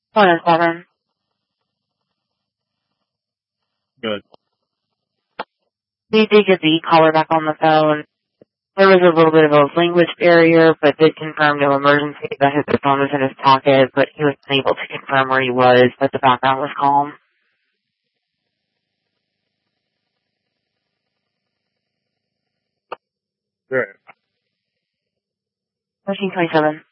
107. Good. We did get the caller back on the phone. There was a little bit of a language barrier, but did confirm no emergency, that his phone was in his pocket, but he was unable to confirm where he was, but the background was calm. Right. 1327.